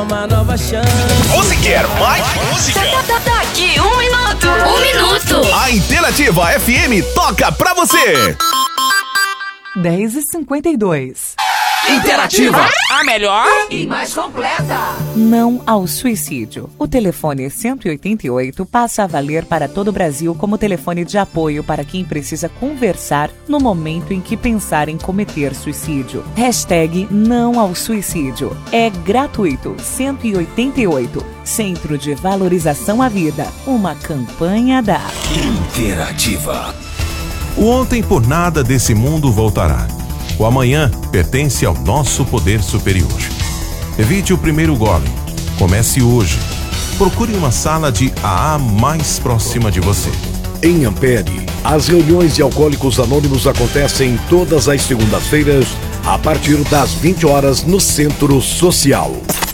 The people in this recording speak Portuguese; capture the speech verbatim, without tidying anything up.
Uma nova chance. Você quer mais música? Daqui um minuto. Um minuto. A Interativa F M toca pra você. dez e cinquenta e dois. Interativa. A melhor E mais completa. Não ao suicídio. O telefone cento e oitenta e oito passa a valer para todo o Brasil como telefone de apoio para quem precisa conversar no momento em que pensar em cometer suicídio. Hashtag não ao suicídio. É gratuito. cento e oitenta e oito. Centro de Valorização à Vida. Uma campanha da Interativa. O ontem por nada desse mundo voltará. O amanhã pertence ao nosso poder superior. Evite o primeiro gole. Comece hoje. Procure uma sala de A A mais próxima de você. Em Ampere, as reuniões de Alcoólicos Anônimos acontecem todas as segundas-feiras, a partir das vinte horas no Centro Social.